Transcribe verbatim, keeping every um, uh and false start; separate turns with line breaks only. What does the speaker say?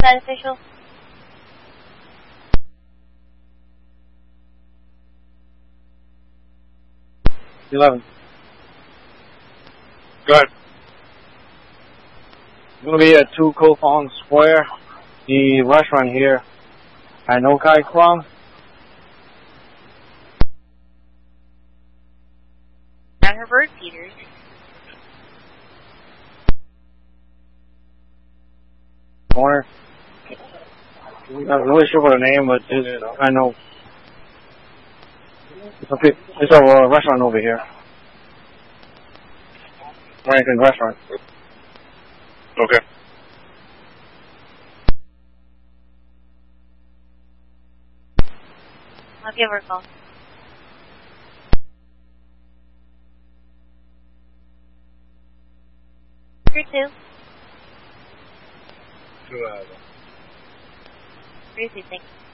Side official.
Eleven.
Go ahead.
I'm gonna be at two Kofong Square, the restaurant here, Anokai Kwang.
Down Herbert Peters.
Corner. I'm not really sure what the name, but it's, I know. It's a, big, it's a uh, restaurant over here. American restaurant.
Okay.
I'll give her a call. Three two.
Two, uh,
Three two, thanks.